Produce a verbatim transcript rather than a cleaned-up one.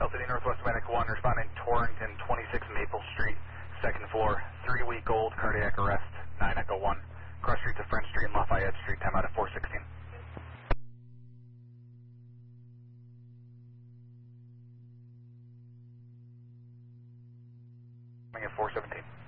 L City Northwest Medic one, responding Torrington, twenty-six Maple Street, second floor, three-week-old cardiac arrest, nine Echo one, cross street to French Street and Lafayette Street, time out at four sixteen. Coming at four seventeen.